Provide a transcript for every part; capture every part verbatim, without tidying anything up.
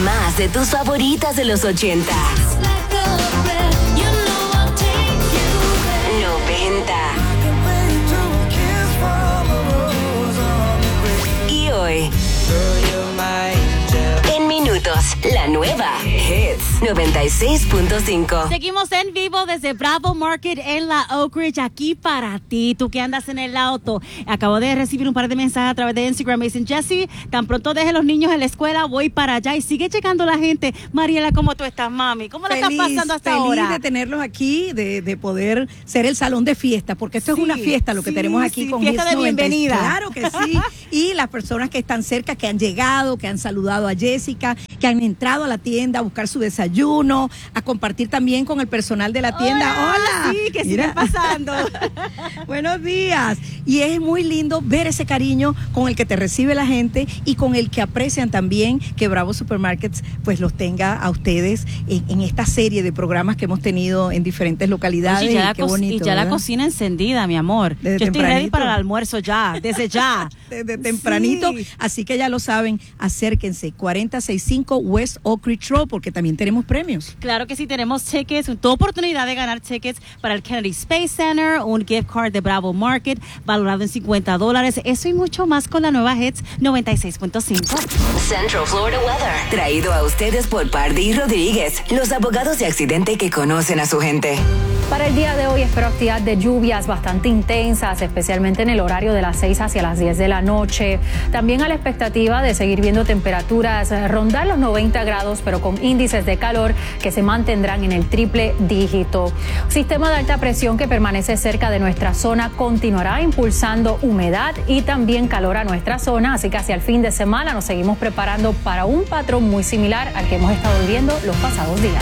más de tus favoritas de los ochenta, noventa y hoy. En minutos, la nueva Hits noventa y seis punto cinco. Seguimos en vivo desde Bravo Market en la Oak Ridge, aquí para ti, tú que andas en el auto. Acabo de recibir un par de mensajes a través de Instagram. Me dicen, Jessy, tan pronto deje los niños en la escuela, voy para allá. Y sigue llegando la gente. Mariela, ¿cómo tú estás, mami? ¿Cómo feliz, la estás pasando hasta feliz ahora? Feliz de tenerlos aquí, de, de poder ser el salón de fiesta, porque esto sí, es una fiesta lo que sí, tenemos aquí sí, con fiesta Hits de bienvenida. Claro que sí. Y las personas que están cerca, que han llegado, que han saludado a Jessica, que han entrado a la tienda a buscar su desayuno, a compartir también con el personal de la tienda. Hola, Hola. Sí, que sigue pasando. Buenos días. Y es muy lindo ver ese cariño con el que te recibe la gente y con el que aprecian también que Bravo Supermarkets pues los tenga a ustedes en, en esta serie de programas que hemos tenido en diferentes localidades. Oye, y ya, y qué la, bonito, y ya la cocina encendida, mi amor. Desde Yo estoy tempranito. ready para el almuerzo ya, desde ya. Desde tempranito, sí. Así que ya lo saben, acérquense, cuarenta sesenta y cinco West Oak Ridge Road, porque también tenemos premios. Claro que sí, tenemos tickets, tu oportunidad de ganar tickets para el Kennedy Space Center, un gift card de Bravo Market valorado en cincuenta dólares, eso y mucho más con la nueva Hits noventa y seis punto cinco. Central Florida Weather, traído a ustedes por Pardí Rodríguez, los abogados de accidente que conocen a su gente. Para el día de hoy espero actividad de lluvias bastante intensas, especialmente en el horario de las seis hacia las diez de la noche. También a la expectativa de seguir viendo temperaturas rondar los noventa grados, pero con índices de calor que se mantendrán en el triple dígito. Sistema de alta presión que permanece cerca de nuestra zona continuará impulsando humedad y también calor a nuestra zona, así que hacia el fin de semana nos seguimos preparando para un patrón muy similar al que hemos estado viviendo los pasados días.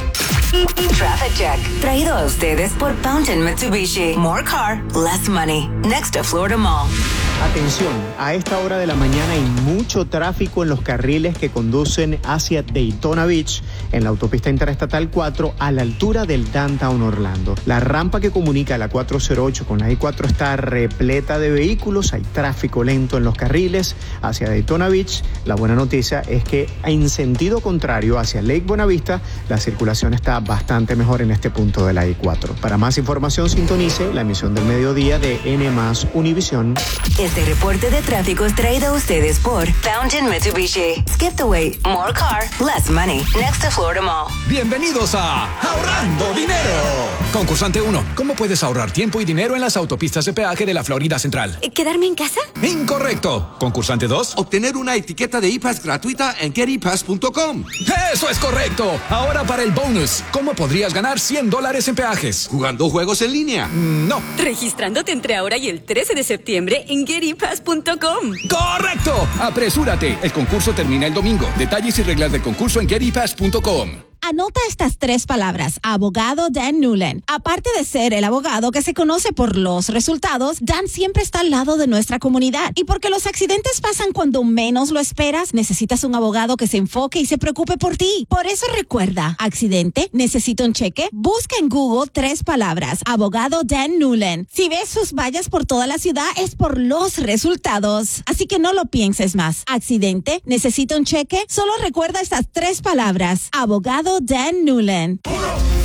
Traffic Check, traído a ustedes por Fountain Mitsubishi. More car, less money. Next to Florida Mall. Atención, a esta hora de la mañana hay mucho tráfico en los carriles que conducen hacia Daytona Beach, en la autopista interestatal cuatro, a la altura del Downtown Orlando. La rampa que comunica la cuatrocientos ocho con la I cuatro está repleta de vehículos, hay tráfico lento en los carriles hacia Daytona Beach. La buena noticia es que en sentido contrario, hacia Lake Buenavista, la circulación está bastante mejor en este punto de la I cuatro. Para más información, sintonice la emisión del mediodía de N más Univisión. Este reporte de tráfico es traído a ustedes por Fountain Mitsubishi. Skip the wait, more car, less money. Next to Florida Mall. Bienvenidos a Ahorrando Dinero. Concursante uno, ¿cómo puedes ahorrar tiempo y dinero en las autopistas de peaje de la Florida Central? ¿Quedarme en casa? Incorrecto. Concursante dos, obtener una etiqueta de ePass gratuita en get e pass punto com. ¡Eso es correcto! Ahora para el bonus, ¿cómo podrías ganar cien dólares en peajes? Jugando juegos en línea. No. Registrándote entre ahora y el trece de septiembre en get e pass punto com. ¡Correcto! Apresúrate. El concurso termina el domingo. Detalles y reglas del concurso en get e pass punto com. Anota estas tres palabras. Abogado Dan Newland. Aparte de ser el abogado que se conoce por los resultados, Dan siempre está al lado de nuestra comunidad. Y porque los accidentes pasan cuando menos lo esperas, necesitas un abogado que se enfoque y se preocupe por ti. Por eso recuerda, accidente, necesito un cheque. Busca en Google tres palabras. Abogado Dan Newland. Si ves sus vallas por toda la ciudad, es por los resultados. Así que no lo pienses más. Accidente, necesito un cheque. Solo recuerda estas tres palabras. Abogado Dan Newland. Uno.